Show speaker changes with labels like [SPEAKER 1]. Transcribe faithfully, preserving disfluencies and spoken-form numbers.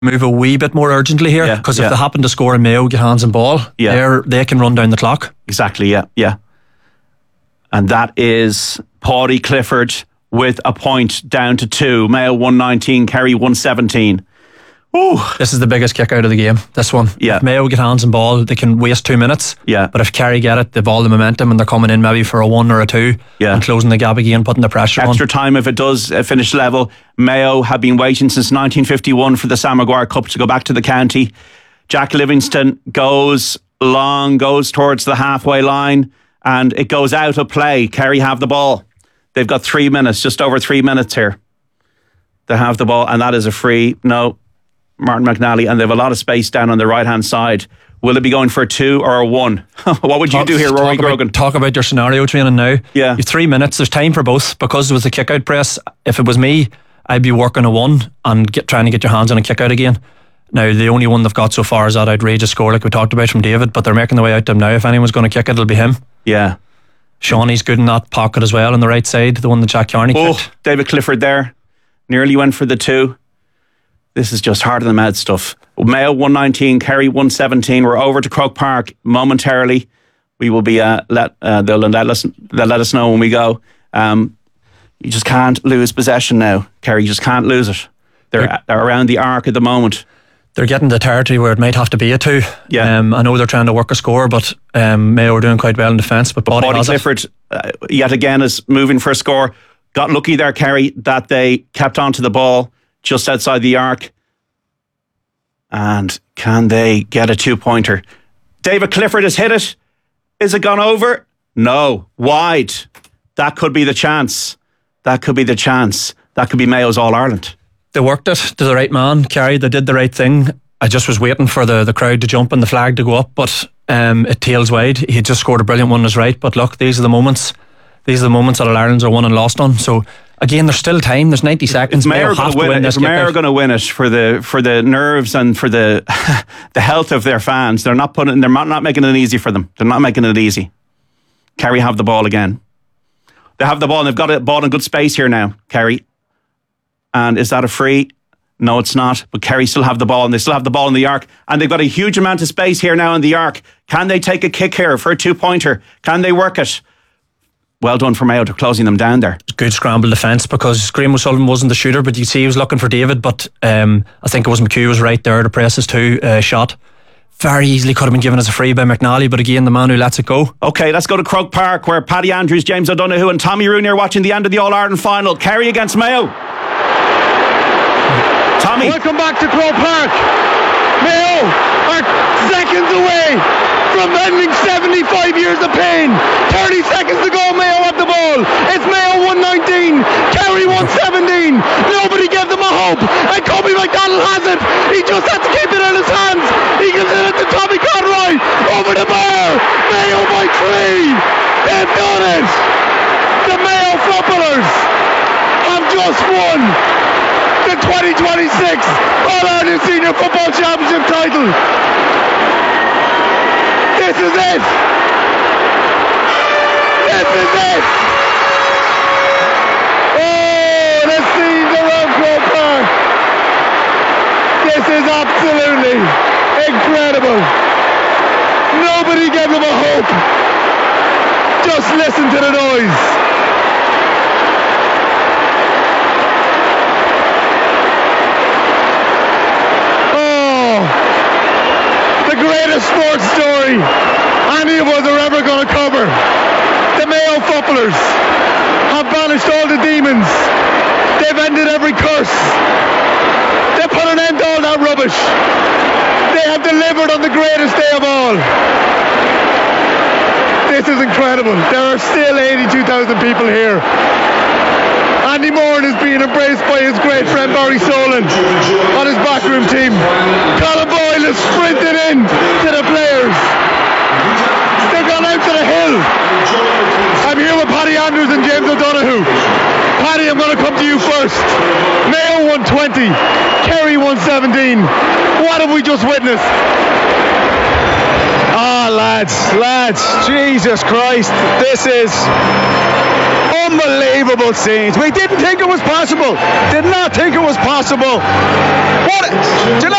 [SPEAKER 1] move a wee bit more urgently here, because
[SPEAKER 2] yeah,
[SPEAKER 1] if
[SPEAKER 2] yeah.
[SPEAKER 1] they happen to score and Mayo get hands and ball,
[SPEAKER 2] Yeah.
[SPEAKER 1] they're, they can run down the clock.
[SPEAKER 2] Exactly, yeah, yeah. And that is Paddy Clifford with a point down to two. Mayo one nineteen, Kerry one seventeen. Ooh.
[SPEAKER 1] This is the biggest kick out of the game, this one.
[SPEAKER 2] Yeah.
[SPEAKER 1] If Mayo get hands and ball, they can waste two minutes.
[SPEAKER 2] Yeah.
[SPEAKER 1] But if Kerry get it, they've all the momentum and they're coming in maybe for a one or a two
[SPEAKER 2] Yeah.
[SPEAKER 1] and closing the gap again, putting the pressure
[SPEAKER 2] Extra
[SPEAKER 1] on.
[SPEAKER 2] time if it does uh, finish level. Mayo have been waiting since nineteen fifty-one for the Sam Maguire Cup to go back to the county. Jack Livingston goes long, goes towards the halfway line, and it goes out of play. Kerry have the ball. They've got three minutes, just over three minutes here. They have the ball, and that is a free. No, Martin McNally, and they have a lot of space down on the right-hand side. Will it be going for a two or a one? What would you
[SPEAKER 1] Talk-
[SPEAKER 2] do here, Rory
[SPEAKER 1] talk about-
[SPEAKER 2] Grogan?
[SPEAKER 1] Talk about your scenario training now.
[SPEAKER 2] Yeah.
[SPEAKER 1] You've three minutes. There's time for both, because with the kick out press, if it was me, I'd be working a one and get, trying to get your hands on a kick out again. Now, the only one they've got so far is that outrageous score, like we talked about from David, but they're making the way out to him now. If anyone's going to kick it, it'll be him.
[SPEAKER 2] Yeah.
[SPEAKER 1] Shawnee's good in that pocket as well on the right side, the one that Jack Carney
[SPEAKER 2] Oh,
[SPEAKER 1] kicked.
[SPEAKER 2] David Clifford there. Nearly went for the two. This is just harder than mad stuff. Mayo one nineteen, Kerry one seventeen. We're over to Croke Park momentarily. We will be uh, let uh, they'll let us they'll let us know when we go. Um, you just can't lose possession now, Kerry. You just can't lose it. They're, they're around the arc at the moment.
[SPEAKER 1] They're getting the territory where it might have to be a two.
[SPEAKER 2] Yeah.
[SPEAKER 1] Um, I know they're trying to work a score, but um, Mayo are doing quite well in defence. But, but
[SPEAKER 2] Paddy Clifford uh, yet again is moving for a score. Got lucky there, Kerry, that they kept onto the ball just outside the arc. And can they get a two-pointer? David Clifford has hit it. Is it gone over? No. Wide. That could be the chance. That could be the chance. That could be Mayo's All-Ireland.
[SPEAKER 1] They worked it to the right man, Kerry. They did the right thing. I just was waiting for the, the crowd to jump and the flag to go up, but um, it tails wide. He had just scored a brilliant one on his right. But look, these are the moments. These are the moments that All-Irelands are won and lost on. So again, there's still time. There's ninety seconds.
[SPEAKER 2] Mayo
[SPEAKER 1] Mayo have to
[SPEAKER 2] win
[SPEAKER 1] win
[SPEAKER 2] it.
[SPEAKER 1] this.
[SPEAKER 2] Mayo are going to win it for the for the nerves and for the the health of their fans. They're not putting. They're not, not making it easy for them. They're not making it easy. Kerry have the ball again. They have the ball and they've got it ball in good space here now, Kerry. And is that a free? No, it's not. But Kerry still have the ball and they still have the ball in the arc. And they've got a huge amount of space here now in the arc. Can they take a kick here for a two-pointer? Can they work it? Well done for Mayo to closing them down there.
[SPEAKER 1] Good scramble defence, because Graham O'Sullivan wasn't the shooter, but you see he was looking for David. But um, I think it was McHugh was right there to press his two uh, shot. Very easily could have been given as a free by McNally, but again, the man who lets it go.
[SPEAKER 2] Okay, let's go to Croke Park, where Paddy Andrews, James O'Donoghue and Tommy Rooney are watching the end of the All-Ireland final. Kerry against Mayo. Tommy.
[SPEAKER 3] Welcome back to Croke Park. Mayo are seconds away from ending seventy-five years of pain. thirty seconds to go, Mayo at the ball. It's Mayo one nineteen, Kerry one seventeen. Nobody gave them a hope, and Kobe McDonald has it. He just has to keep it in his hands. He gives it to Tommy Conroy over the bar. Mayo by three. They've done it. The Mayo footballers have just won the twenty twenty-six All-Ireland Senior Football Championship title. This is it. This is it. Oh, the scenes around Croke Park. This is absolutely incredible. Nobody gave them a hope. Just listen to the noise. Greatest sports story any of us are ever going to cover. The Mayo footballers have banished all the demons. They've ended every curse. They put an end to all that rubbish. They have delivered on the greatest day of all. This is incredible. There are still eighty-two thousand people here. Andy Moran is being embraced by his great friend Barry Solan on his backroom team. Colin Boyle is sprinting in to the players. They've gone out to the hill. I'm here with Paddy Andrews and James O'Donoghue. Paddy, I'm going to come to you first. Mayo one twenty, Kerry one seventeen. What have we just witnessed? Ah, lads, lads, Jesus Christ, this is unbelievable scenes. We didn't think it was possible. Did not think it was possible. What? Do you know